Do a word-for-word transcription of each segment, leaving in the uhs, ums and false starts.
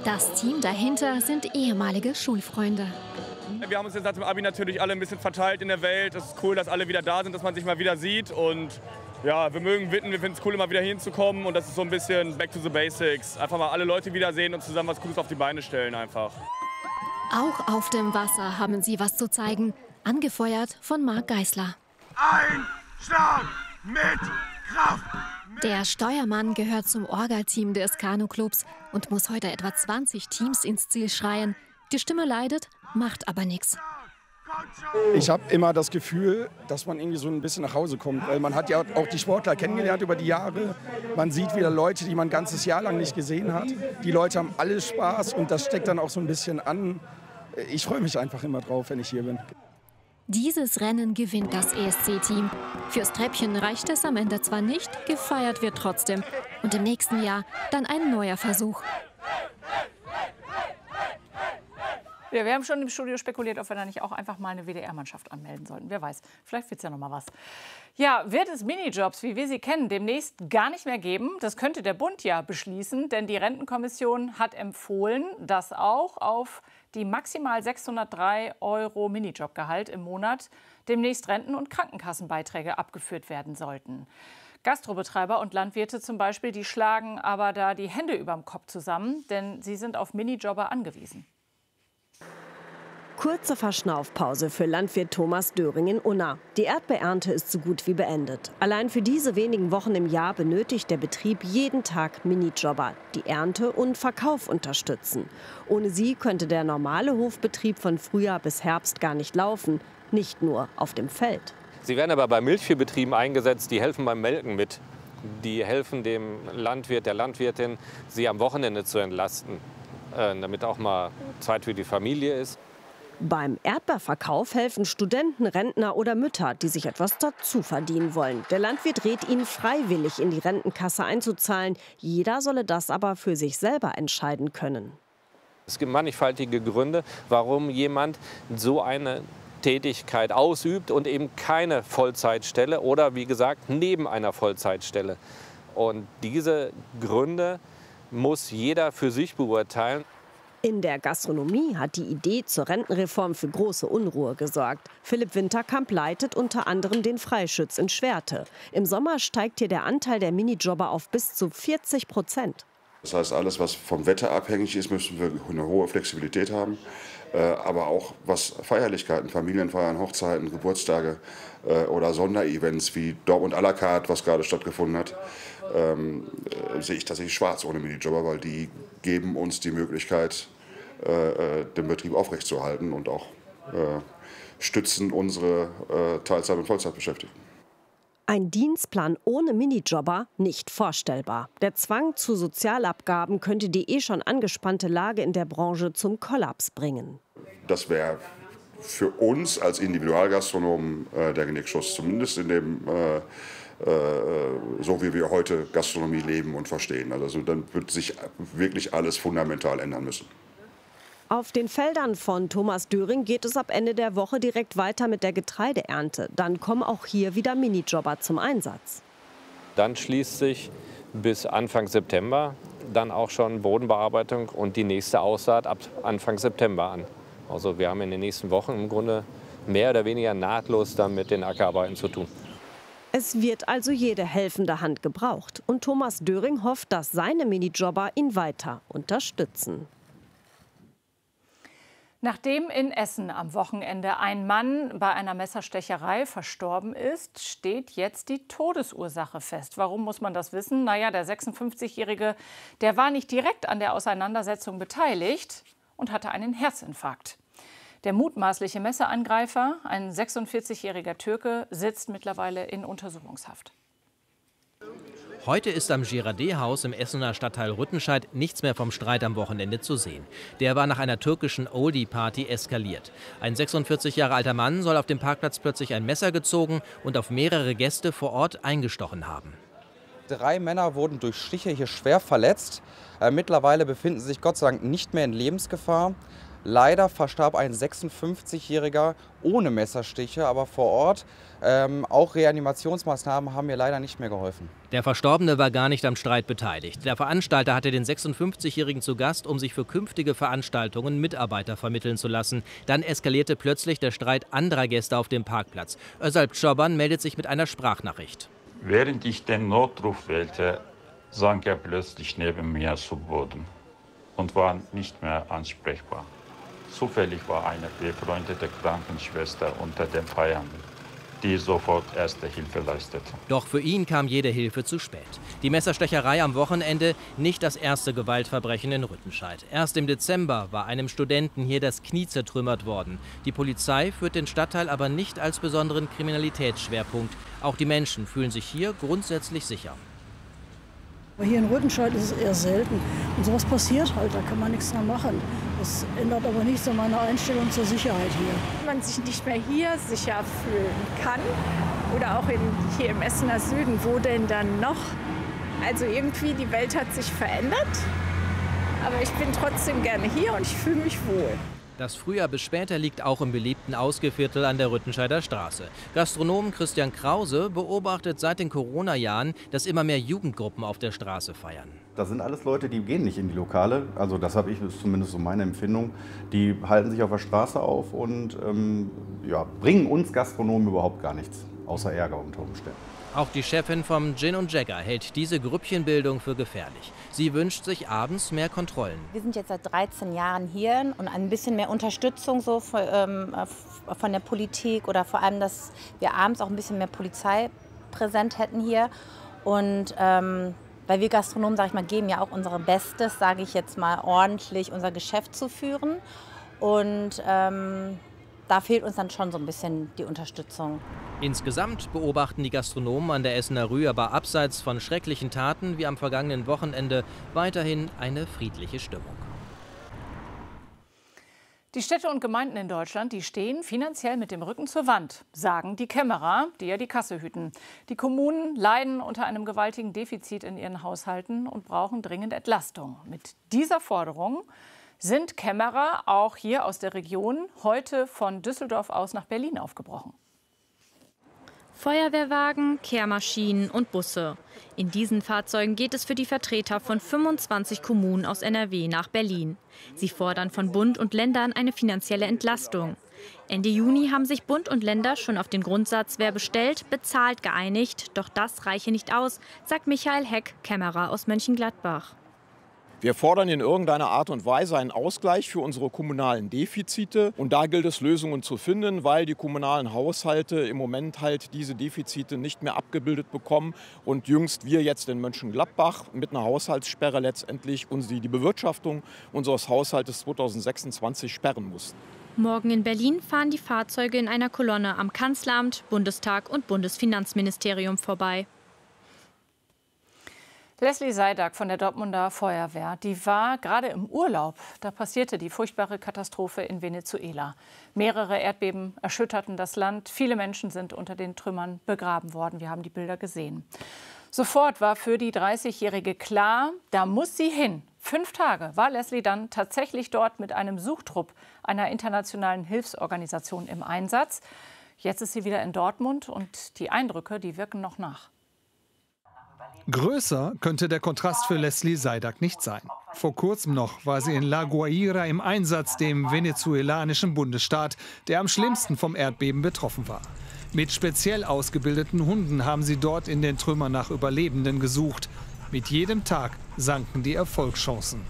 Das Team dahinter sind ehemalige Schulfreunde. Wir haben uns jetzt nach dem Abi natürlich alle ein bisschen verteilt in der Welt. Es ist cool, dass alle wieder da sind, dass man sich mal wieder sieht. Und ja, wir mögen Witten, wir finden es cool, immer wieder hinzukommen. Und das ist so ein bisschen back to the basics. Einfach mal alle Leute wiedersehen und zusammen was Cooles auf die Beine stellen einfach. Auch auf dem Wasser haben sie was zu zeigen. Angefeuert von Marc Geisler. Ein Schlag mit Kraft! Der Steuermann gehört zum Orga-Team des Kanuclubs und muss heute etwa zwanzig Teams ins Ziel schreien. Die Stimme leidet, macht aber nichts. Ich habe immer das Gefühl, dass man irgendwie so ein bisschen nach Hause kommt. Weil man hat ja auch die Sportler kennengelernt über die Jahre. Man sieht wieder Leute, die man ein ganzes Jahr lang nicht gesehen hat. Die Leute haben alle Spaß und das steckt dann auch so ein bisschen an. Ich freue mich einfach immer drauf, wenn ich hier bin. Dieses Rennen gewinnt das E S C-Team. Fürs Treppchen reicht es am Ende zwar nicht, gefeiert wird trotzdem. Und im nächsten Jahr dann ein neuer Versuch. Ja, wir haben schon im Studio spekuliert, ob wir da nicht auch einfach mal eine W D R-Mannschaft anmelden sollten. Wer weiß, vielleicht wird es ja noch mal was. Ja, wird es Minijobs, wie wir sie kennen, demnächst gar nicht mehr geben? Das könnte der Bund ja beschließen, denn die Rentenkommission hat empfohlen, dass auch auf die maximal sechshundertdrei Euro Minijobgehalt im Monat demnächst Renten- und Krankenkassenbeiträge abgeführt werden sollten. Gastrobetreiber und Landwirte zum Beispiel, die schlagen aber da die Hände überm Kopf zusammen, denn sie sind auf Minijobber angewiesen. Kurze Verschnaufpause für Landwirt Thomas Döring in Unna. Die Erdbeerernte ist so gut wie beendet. Allein für diese wenigen Wochen im Jahr benötigt der Betrieb jeden Tag Minijobber, die Ernte und Verkauf unterstützen. Ohne sie könnte der normale Hofbetrieb von Frühjahr bis Herbst gar nicht laufen, nicht nur auf dem Feld. Sie werden aber bei Milchviehbetrieben eingesetzt, die helfen beim Melken mit. Die helfen dem Landwirt, der Landwirtin, sie am Wochenende zu entlasten, äh, damit auch mal Zeit für die Familie ist. Beim Erdbeerverkauf helfen Studenten, Rentner oder Mütter, die sich etwas dazu verdienen wollen. Der Landwirt rät ihnen, freiwillig in die Rentenkasse einzuzahlen. Jeder solle das aber für sich selber entscheiden können. Es gibt mannigfaltige Gründe, warum jemand so eine Tätigkeit ausübt und eben keine Vollzeitstelle oder, wie gesagt, neben einer Vollzeitstelle. Und diese Gründe muss jeder für sich beurteilen. In der Gastronomie hat die Idee zur Rentenreform für große Unruhe gesorgt. Philipp Winterkamp leitet unter anderem den Freischütz in Schwerte. Im Sommer steigt hier der Anteil der Minijobber auf bis zu vierzig Prozent. Das heißt, alles, was vom Wetter abhängig ist, müssen wir eine hohe Flexibilität haben. Aber auch was Feierlichkeiten, Familienfeiern, Hochzeiten, Geburtstage oder Sonderevents wie Dortmund à la carte, was gerade stattgefunden hat, ähm, sehe ich tatsächlich schwarz ohne Minijobber, weil die geben uns die Möglichkeit, äh, den Betrieb aufrechtzuerhalten und auch äh, stützen unsere äh, Teilzeit- und Vollzeitbeschäftigten. Ein Dienstplan ohne Minijobber nicht vorstellbar. Der Zwang zu Sozialabgaben könnte die eh schon angespannte Lage in der Branche zum Kollaps bringen. Das wäre für uns als Individualgastronomen äh, der Genickschuss, zumindest in dem äh, so wie wir heute Gastronomie leben und verstehen. Also dann wird sich wirklich alles fundamental ändern müssen. Auf den Feldern von Thomas Döring geht es ab Ende der Woche direkt weiter mit der Getreideernte. Dann kommen auch hier wieder Minijobber zum Einsatz. Dann schließt sich bis Anfang September dann auch schon Bodenbearbeitung und die nächste Aussaat ab Anfang September an. Also wir haben in den nächsten Wochen im Grunde mehr oder weniger nahtlos dann mit den Ackerarbeiten zu tun. Es wird also jede helfende Hand gebraucht. Und Thomas Döring hofft, dass seine Minijobber ihn weiter unterstützen. Nachdem in Essen am Wochenende ein Mann bei einer Messerstecherei verstorben ist, steht jetzt die Todesursache fest. Warum muss man das wissen? Naja, der sechsundfünfzigjährige, der war nicht direkt an der Auseinandersetzung beteiligt und hatte einen Herzinfarkt. Der mutmaßliche Messerangreifer, ein sechsundvierzigjähriger Türke, sitzt mittlerweile in Untersuchungshaft. Heute ist am Girardet-Haus im Essener Stadtteil Rüttenscheid nichts mehr vom Streit am Wochenende zu sehen. Der war nach einer türkischen Oldie-Party eskaliert. Ein sechsundvierzig Jahre alter Mann soll auf dem Parkplatz plötzlich ein Messer gezogen und auf mehrere Gäste vor Ort eingestochen haben. Drei Männer wurden durch Stiche hier schwer verletzt. Äh, mittlerweile befinden sie sich Gott sei Dank nicht mehr in Lebensgefahr. Leider verstarb ein sechsundfünfzigjähriger ohne Messerstiche, aber vor Ort. Ähm, auch Reanimationsmaßnahmen haben mir leider nicht mehr geholfen. Der Verstorbene war gar nicht am Streit beteiligt. Der Veranstalter hatte den sechsundfünfzigjährigen zu Gast, um sich für künftige Veranstaltungen Mitarbeiter vermitteln zu lassen. Dann eskalierte plötzlich der Streit anderer Gäste auf dem Parkplatz. Özalp Çoban meldet sich mit einer Sprachnachricht. Während ich den Notruf wählte, sank er plötzlich neben mir zu Boden und war nicht mehr ansprechbar. Zufällig war eine befreundete Krankenschwester unter den Feiernden, die sofort erste Hilfe leistete. Doch für ihn kam jede Hilfe zu spät. Die Messerstecherei am Wochenende nicht das erste Gewaltverbrechen in Rüttenscheid. Erst im Dezember war einem Studenten hier das Knie zertrümmert worden. Die Polizei führt den Stadtteil aber nicht als besonderen Kriminalitätsschwerpunkt. Auch die Menschen fühlen sich hier grundsätzlich sicher. Hier in Rüttenscheid ist es eher selten. Und sowas passiert halt, da kann man nichts dran machen. Das ändert aber nichts an meiner Einstellung zur Sicherheit hier. Wenn man sich nicht mehr hier sicher fühlen kann oder auch in, hier im Essener Süden, wo denn dann noch? Also irgendwie, die Welt hat sich verändert, aber ich bin trotzdem gerne hier und ich fühle mich wohl. Das früher bis später liegt auch im beliebten Ausgeviertel an der Rüttenscheider Straße. Gastronom Christian Krause beobachtet seit den Corona-Jahren, dass immer mehr Jugendgruppen auf der Straße feiern. Das sind alles Leute, die gehen nicht in die Lokale. Also das habe ich, ist zumindest so meine Empfindung. Die halten sich auf der Straße auf und ähm, ja, bringen uns Gastronomen überhaupt gar nichts, außer Ärger unter Umständen. Auch die Chefin vom Gin und Jagger hält diese Grüppchenbildung für gefährlich. Sie wünscht sich abends mehr Kontrollen. Wir sind jetzt seit dreizehn Jahren hier und ein bisschen mehr Unterstützung so von, ähm, von der Politik oder vor allem, dass wir abends auch ein bisschen mehr Polizei präsent hätten hier. Und ähm, weil wir Gastronomen, sage ich mal, geben ja auch unser Bestes, sage ich jetzt mal, ordentlich unser Geschäft zu führen. Und ähm, da fehlt uns dann schon so ein bisschen die Unterstützung. Insgesamt beobachten die Gastronomen an der Essener Rue aber abseits von schrecklichen Taten wie am vergangenen Wochenende weiterhin eine friedliche Stimmung. Die Städte und Gemeinden in Deutschland, die stehen finanziell mit dem Rücken zur Wand, sagen die Kämmerer, die ja die Kasse hüten. Die Kommunen leiden unter einem gewaltigen Defizit in ihren Haushalten und brauchen dringend Entlastung. Mit dieser Forderung sind Kämmerer auch hier aus der Region heute von Düsseldorf aus nach Berlin aufgebrochen. Feuerwehrwagen, Kehrmaschinen und Busse. In diesen Fahrzeugen geht es für die Vertreter von fünfundzwanzig Kommunen aus N R W nach Berlin. Sie fordern von Bund und Ländern eine finanzielle Entlastung. Ende Juni haben sich Bund und Länder schon auf den Grundsatz wer bestellt, bezahlt geeinigt. Doch das reiche nicht aus, sagt Michael Heck, Kämmerer aus Mönchengladbach. Wir fordern in irgendeiner Art und Weise einen Ausgleich für unsere kommunalen Defizite. Und da gilt es, Lösungen zu finden, weil die kommunalen Haushalte im Moment halt diese Defizite nicht mehr abgebildet bekommen. Und jüngst wir jetzt in Mönchengladbach mit einer Haushaltssperre letztendlich uns die, die Bewirtschaftung unseres Haushaltes zweitausendsechsundzwanzig sperren mussten. Morgen in Berlin fahren die Fahrzeuge in einer Kolonne am Kanzleramt, Bundestag und Bundesfinanzministerium vorbei. Leslie Seidak von der Dortmunder Feuerwehr, die war gerade im Urlaub. Da passierte die furchtbare Katastrophe in Venezuela. Mehrere Erdbeben erschütterten das Land. Viele Menschen sind unter den Trümmern begraben worden. Wir haben die Bilder gesehen. Sofort war für die dreißigjährige klar, da muss sie hin. Fünf Tage war Leslie dann tatsächlich dort mit einem Suchtrupp einer internationalen Hilfsorganisation im Einsatz. Jetzt ist sie wieder in Dortmund und die Eindrücke, die wirken noch nach. Größer könnte der Kontrast für Leslie Seidak nicht sein. Vor kurzem noch war sie in La Guaira im Einsatz, dem venezuelanischen Bundesstaat, der am schlimmsten vom Erdbeben betroffen war. Mit speziell ausgebildeten Hunden haben sie dort in den Trümmern nach Überlebenden gesucht. Mit jedem Tag sanken die Erfolgschancen.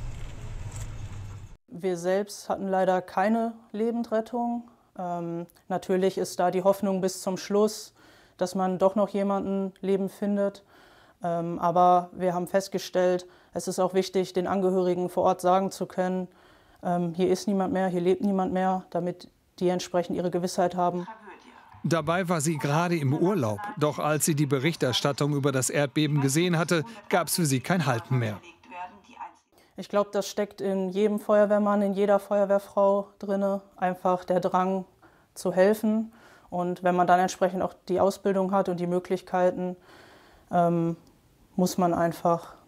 Wir selbst hatten leider keine Lebendrettung. Ähm, natürlich ist da die Hoffnung bis zum Schluss, dass man doch noch jemanden Leben findet. Ähm, aber wir haben festgestellt, es ist auch wichtig, den Angehörigen vor Ort sagen zu können, ähm, hier ist niemand mehr, hier lebt niemand mehr, damit die entsprechend ihre Gewissheit haben. Dabei war sie gerade im Urlaub. Doch als sie die Berichterstattung über das Erdbeben gesehen hatte, gab es für sie kein Halten mehr. Ich glaube, das steckt in jedem Feuerwehrmann, in jeder Feuerwehrfrau drin, einfach der Drang zu helfen. Und wenn man dann entsprechend auch die Ausbildung hat und die Möglichkeiten, ähm, muss man einfach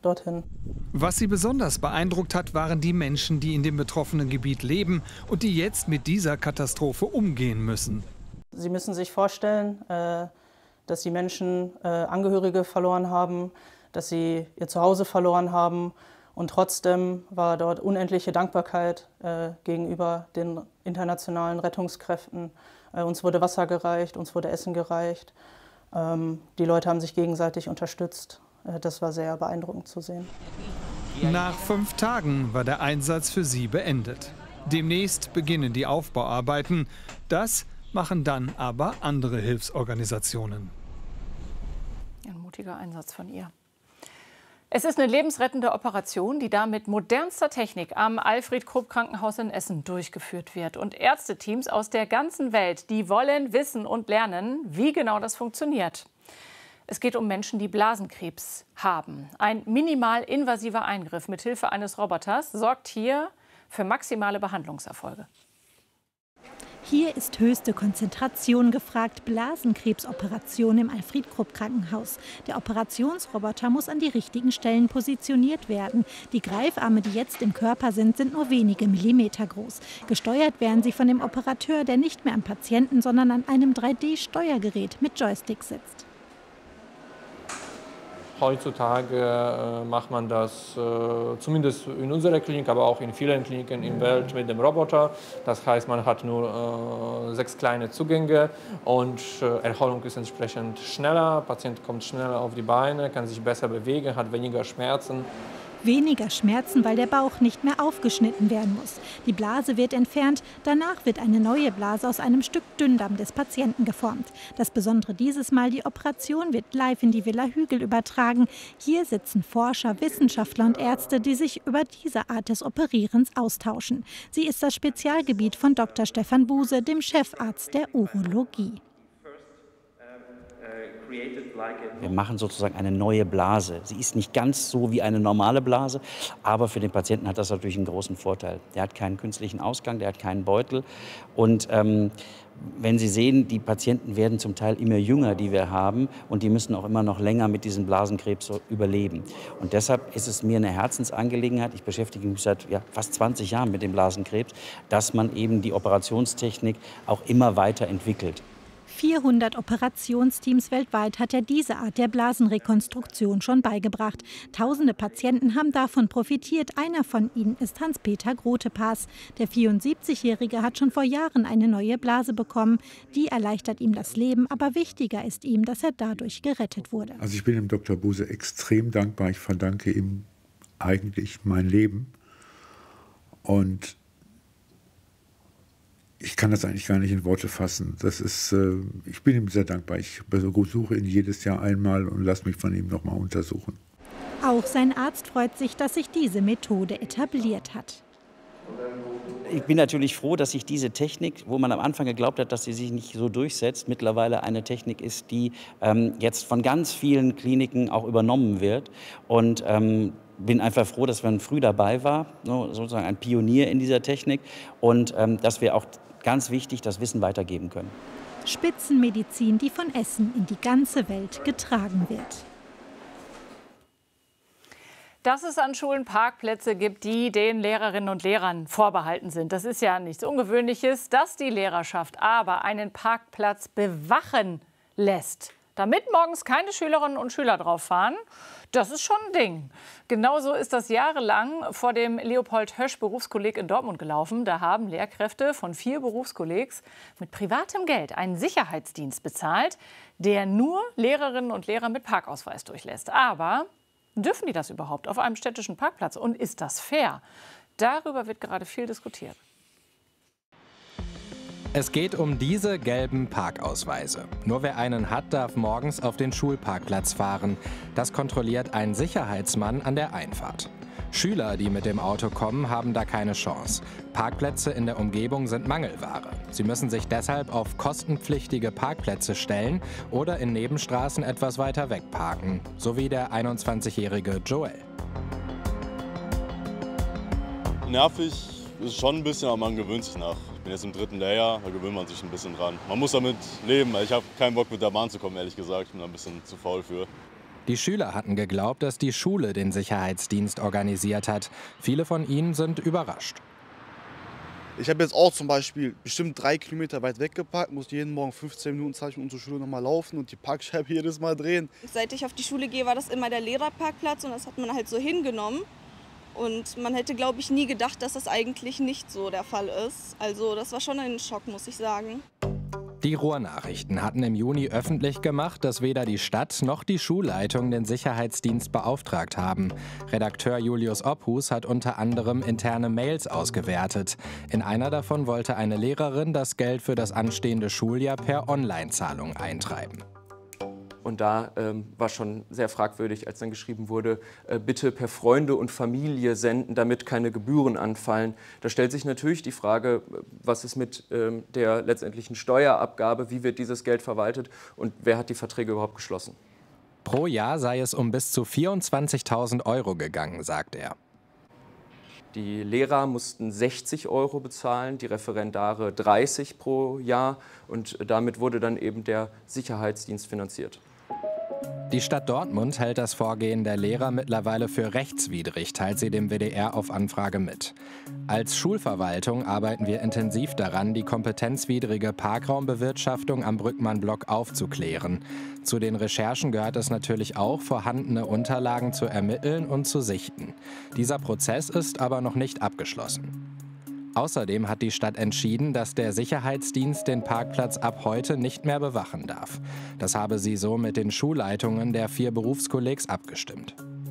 dorthin. Was sie besonders beeindruckt hat, waren die Menschen, die in dem betroffenen Gebiet leben und die jetzt mit dieser Katastrophe umgehen müssen. Sie müssen sich vorstellen, äh, dass die Menschen äh, Angehörige verloren haben, dass sie ihr Zuhause verloren haben. Und trotzdem war dort unendliche Dankbarkeit äh, gegenüber den internationalen Rettungskräften. Äh, uns wurde Wasser gereicht, uns wurde Essen gereicht. Ähm, die Leute haben sich gegenseitig unterstützt. Äh, das war sehr beeindruckend zu sehen. Nach fünf Tagen war der Einsatz für sie beendet. Demnächst beginnen die Aufbauarbeiten. Das machen dann aber andere Hilfsorganisationen. Ein mutiger Einsatz von ihr. Es ist eine lebensrettende Operation, die da mit modernster Technik am Alfred-Krupp-Krankenhaus in Essen durchgeführt wird. Und Ärzteteams aus der ganzen Welt, die wollen wissen und lernen, wie genau das funktioniert. Es geht um Menschen, die Blasenkrebs haben. Ein minimal invasiver Eingriff mit Hilfe eines Roboters sorgt hier für maximale Behandlungserfolge. Hier ist höchste Konzentration gefragt. Blasenkrebsoperation im Alfred-Krupp-Krankenhaus. Der Operationsroboter muss an die richtigen Stellen positioniert werden. Die Greifarme, die jetzt im Körper sind, sind nur wenige Millimeter groß. Gesteuert werden sie von dem Operateur, der nicht mehr am Patienten, sondern an einem drei D Steuergerät mit Joystick sitzt. Heutzutage äh, macht man das äh, zumindest in unserer Klinik, aber auch in vielen Kliniken in der Welt mit dem Roboter. Das heißt, man hat nur äh, sechs kleine Zugänge und äh, Erholung ist entsprechend schneller. Der Patient kommt schneller auf die Beine, kann sich besser bewegen, hat weniger Schmerzen. Weniger Schmerzen, weil der Bauch nicht mehr aufgeschnitten werden muss. Die Blase wird entfernt, danach wird eine neue Blase aus einem Stück Dünndarm des Patienten geformt. Das Besondere dieses Mal, die Operation wird live in die Villa Hügel übertragen. Hier sitzen Forscher, Wissenschaftler und Ärzte, die sich über diese Art des Operierens austauschen. Sie ist das Spezialgebiet von Doktor Stefan Buse, dem Chefarzt der Urologie. Wir machen sozusagen eine neue Blase. Sie ist nicht ganz so wie eine normale Blase, aber für den Patienten hat das natürlich einen großen Vorteil. Der hat keinen künstlichen Ausgang, der hat keinen Beutel. Und ähm, wenn Sie sehen, die Patienten werden zum Teil immer jünger, die wir haben, und die müssen auch immer noch länger mit diesem Blasenkrebs überleben. Und deshalb ist es mir eine Herzensangelegenheit, ich beschäftige mich seit ja, fast zwanzig Jahren mit dem Blasenkrebs, dass man eben die Operationstechnik auch immer weiter entwickelt. vierhundert Operationsteams weltweit hat er diese Art der Blasenrekonstruktion schon beigebracht. Tausende Patienten haben davon profitiert. Einer von ihnen ist Hans-Peter Grotepass. Der vierundsiebzigjährige hat schon vor Jahren eine neue Blase bekommen. Die erleichtert ihm das Leben, aber wichtiger ist ihm, dass er dadurch gerettet wurde. Also ich bin dem Doktor Buse extrem dankbar. Ich verdanke ihm eigentlich mein Leben. Und ich kann das eigentlich gar nicht in Worte fassen. Das ist, äh, ich bin ihm sehr dankbar. Ich besuche ihn jedes Jahr einmal und lasse mich von ihm noch mal untersuchen. Auch sein Arzt freut sich, dass sich diese Methode etabliert hat. Ich bin natürlich froh, dass sich diese Technik, wo man am Anfang geglaubt hat, dass sie sich nicht so durchsetzt, mittlerweile eine Technik ist, die ähm, jetzt von ganz vielen Kliniken auch übernommen wird. Und ähm, bin einfach froh, dass man früh dabei war, sozusagen ein Pionier in dieser Technik, und ähm, dass wir auch ganz wichtig das Wissen weitergeben können. Spitzenmedizin, die von Essen in die ganze Welt getragen wird. Dass es an Schulen Parkplätze gibt, die den Lehrerinnen und Lehrern vorbehalten sind, das ist ja nichts Ungewöhnliches. Dass die Lehrerschaft aber einen Parkplatz bewachen lässt, damit morgens keine Schülerinnen und Schüler drauf fahren, das ist schon ein Ding. Genauso ist das jahrelang vor dem Leopold-Hösch-Berufskolleg in Dortmund gelaufen. Da haben Lehrkräfte von vier Berufskollegs mit privatem Geld einen Sicherheitsdienst bezahlt, der nur Lehrerinnen und Lehrer mit Parkausweis durchlässt. Aber dürfen die das überhaupt auf einem städtischen Parkplatz? Und ist das fair? Darüber wird gerade viel diskutiert. Es geht um diese gelben Parkausweise. Nur wer einen hat, darf morgens auf den Schulparkplatz fahren. Das kontrolliert ein Sicherheitsmann an der Einfahrt. Schüler, die mit dem Auto kommen, haben da keine Chance. Parkplätze in der Umgebung sind Mangelware. Sie müssen sich deshalb auf kostenpflichtige Parkplätze stellen oder in Nebenstraßen etwas weiter weg parken, so wie der einundzwanzigjährige Joel. Nervig ist schon ein bisschen, aber man gewöhnt sich nach. Ich bin jetzt im dritten Lehrjahr, da gewöhnt man sich ein bisschen dran. Man muss damit leben, ich habe keinen Bock mit der Bahn zu kommen, ehrlich gesagt. Ich bin da ein bisschen zu faul für. Die Schüler hatten geglaubt, dass die Schule den Sicherheitsdienst organisiert hat. Viele von ihnen sind überrascht. Ich habe jetzt auch zum Beispiel bestimmt drei Kilometer weit weg geparkt, musste jeden Morgen fünfzehn Minuten Zeit um zur Schule nochmal laufen und die Parkscheibe jedes Mal drehen. Seit ich auf die Schule gehe, war das immer der Lehrerparkplatz und das hat man halt so hingenommen. Und man hätte, glaube ich, nie gedacht, dass das eigentlich nicht so der Fall ist. Also das war schon ein Schock, muss ich sagen. Die Ruhrnachrichten hatten im Juni öffentlich gemacht, dass weder die Stadt noch die Schulleitung den Sicherheitsdienst beauftragt haben. Redakteur Julius Ophus hat unter anderem interne Mails ausgewertet. In einer davon wollte eine Lehrerin das Geld für das anstehende Schuljahr per Online-Zahlung eintreiben. Und da ähm, war schon sehr fragwürdig, als dann geschrieben wurde, äh, bitte per Freunde und Familie senden, damit keine Gebühren anfallen. Da stellt sich natürlich die Frage, was ist mit ähm, der letztendlichen Steuerabgabe, wie wird dieses Geld verwaltet und wer hat die Verträge überhaupt geschlossen? Pro Jahr sei es um bis zu vierundzwanzigtausend Euro gegangen, sagt er. Die Lehrer mussten sechzig Euro bezahlen, die Referendare dreißig pro Jahr und damit wurde dann eben der Sicherheitsdienst finanziert. Die Stadt Dortmund hält das Vorgehen der Lehrer mittlerweile für rechtswidrig, teilt sie dem W D R auf Anfrage mit. Als Schulverwaltung arbeiten wir intensiv daran, die kompetenzwidrige Parkraumbewirtschaftung am Brückmann-Block aufzuklären. Zu den Recherchen gehört es natürlich auch, vorhandene Unterlagen zu ermitteln und zu sichten. Dieser Prozess ist aber noch nicht abgeschlossen. Außerdem hat die Stadt entschieden, dass der Sicherheitsdienst den Parkplatz ab heute nicht mehr bewachen darf. Das habe sie so mit den Schulleitungen der vier Berufskollegs abgestimmt.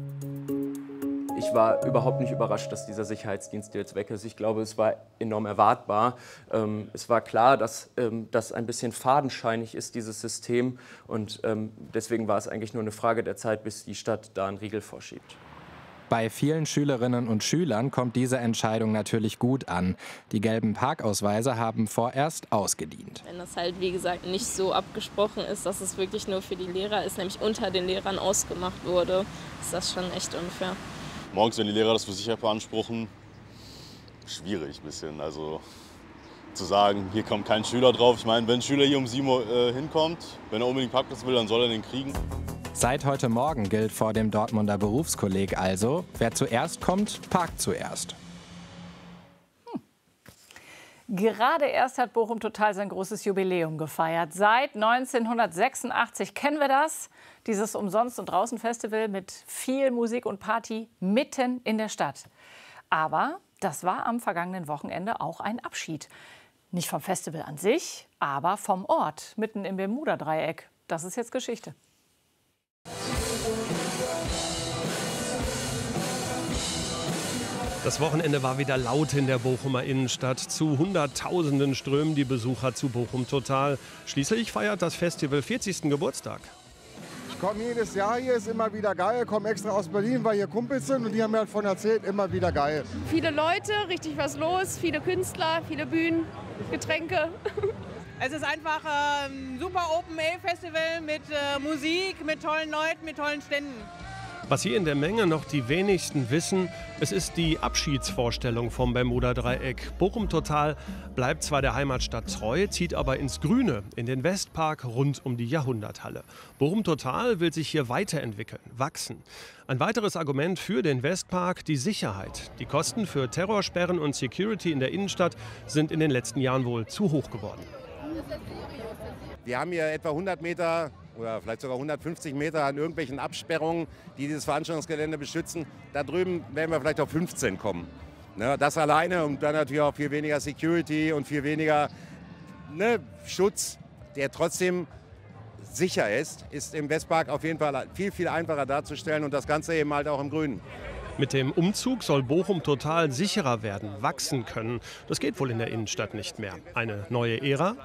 Ich war überhaupt nicht überrascht, dass dieser Sicherheitsdienst jetzt weg ist. Ich glaube, es war enorm erwartbar. Ähm, es war klar, dass ähm, das ein bisschen fadenscheinig ist, dieses System. Und ähm, deswegen war es eigentlich nur eine Frage der Zeit, bis die Stadt da einen Riegel vorschiebt. Bei vielen Schülerinnen und Schülern kommt diese Entscheidung natürlich gut an. Die gelben Parkausweise haben vorerst ausgedient. Wenn das halt, wie gesagt, nicht so abgesprochen ist, dass es wirklich nur für die Lehrer ist, nämlich unter den Lehrern ausgemacht wurde, ist das schon echt unfair. Morgens, wenn die Lehrer das für sich beanspruchen, schwierig ein bisschen. Also zu sagen, hier kommt kein Schüler drauf. Ich meine, wenn ein Schüler hier um sieben Uhr äh, hinkommt, wenn er unbedingt Parkplatz will, dann soll er den kriegen. Seit heute Morgen gilt vor dem Dortmunder Berufskolleg also, wer zuerst kommt, parkt zuerst. Hm. Gerade erst hat Bochum Total sein großes Jubiläum gefeiert. Seit neunzehnhundertsechsundachtzig kennen wir das, dieses Umsonst- und Draußen-Festival mit viel Musik und Party mitten in der Stadt. Aber das war am vergangenen Wochenende auch ein Abschied. Nicht vom Festival an sich, aber vom Ort, mitten im Bermuda-Dreieck. Das ist jetzt Geschichte. Das Wochenende war wieder laut in der Bochumer Innenstadt. Zu Hunderttausenden strömen die Besucher zu Bochum Total. Schließlich feiert das Festival vierzigsten Geburtstag. Ich komme jedes Jahr hier, ist immer wieder geil. Komme extra aus Berlin, weil hier Kumpels sind und die haben mir davon erzählt, immer wieder geil. Viele Leute, richtig was los, viele Künstler, viele Bühnen, Getränke. Es ist einfach ein ähm, super Open-Air-Festival mit äh, Musik, mit tollen Leuten, mit tollen Ständen. Was hier in der Menge noch die wenigsten wissen, es ist die Abschiedsvorstellung vom Bermuda-Dreieck. Bochum Total bleibt zwar der Heimatstadt treu, zieht aber ins Grüne, in den Westpark rund um die Jahrhunderthalle. Bochum Total will sich hier weiterentwickeln, wachsen. Ein weiteres Argument für den Westpark, die Sicherheit. Die Kosten für Terrorsperren und Security in der Innenstadt sind in den letzten Jahren wohl zu hoch geworden. Wir haben hier etwa hundert Meter oder vielleicht sogar hundertfünfzig Meter an irgendwelchen Absperrungen, die dieses Veranstaltungsgelände beschützen. Da drüben werden wir vielleicht auf fünfzehn kommen. Ne, das alleine und dann natürlich auch viel weniger Security und viel weniger ne, Schutz, der trotzdem sicher ist, ist im Westpark auf jeden Fall viel, viel einfacher darzustellen und das Ganze eben halt auch im Grünen. Mit dem Umzug soll Bochum Total sicherer werden, wachsen können. Das geht wohl in der Innenstadt nicht mehr. Eine neue Ära?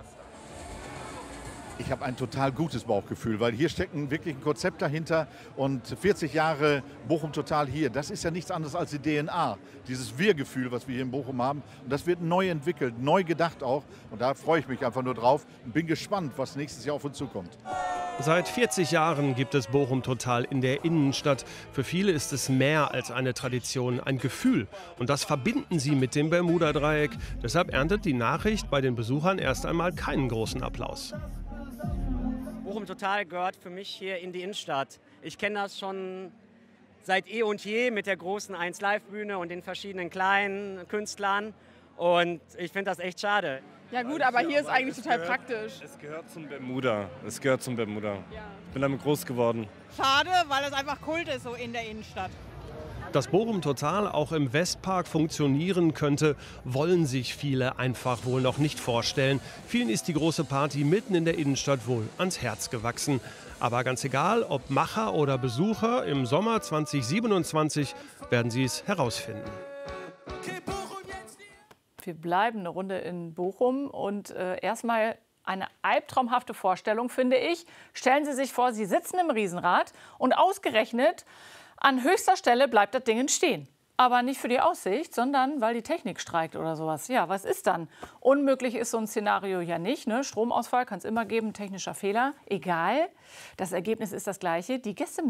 Ich habe ein total gutes Bauchgefühl, weil hier steckt ein wirklich ein Konzept dahinter und vierzig Jahre Bochum Total hier, das ist ja nichts anderes als die D N A, dieses Wir-Gefühl, was wir hier in Bochum haben. Und das wird neu entwickelt, neu gedacht auch und da freue ich mich einfach nur drauf und bin gespannt, was nächstes Jahr auf uns zukommt. Seit vierzig Jahren gibt es Bochum Total in der Innenstadt. Für viele ist es mehr als eine Tradition, ein Gefühl. Und das verbinden sie mit dem Bermuda-Dreieck. Deshalb erntet die Nachricht bei den Besuchern erst einmal keinen großen Applaus. Bochum Total gehört für mich hier in die Innenstadt. Ich kenne das schon seit eh und je mit der großen eins Live Bühne und den verschiedenen kleinen Künstlern. Und ich finde das echt schade. Ja gut, aber hier ist eigentlich total praktisch. Es gehört zum Bermuda. Es gehört zum Bermuda. Ich bin damit groß geworden. Schade, weil es einfach Kult ist so in der Innenstadt. Dass Bochum Total auch im Westpark funktionieren könnte, wollen sich viele einfach wohl noch nicht vorstellen. Vielen ist die große Party mitten in der Innenstadt wohl ans Herz gewachsen. Aber ganz egal, ob Macher oder Besucher, im Sommer zweitausendsiebenundzwanzig werden sie es herausfinden. Wir bleiben eine Runde in Bochum und äh, erstmal eine albtraumhafte Vorstellung, finde ich. Stellen Sie sich vor, Sie sitzen im Riesenrad und ausgerechnet an höchster Stelle bleibt das Ding stehen. Aber nicht für die Aussicht, sondern weil die Technik streikt oder sowas. Ja, was ist dann? Unmöglich ist so ein Szenario ja nicht. Ne? Stromausfall kann es immer geben, technischer Fehler. Egal, das Ergebnis ist das gleiche. Die Gäste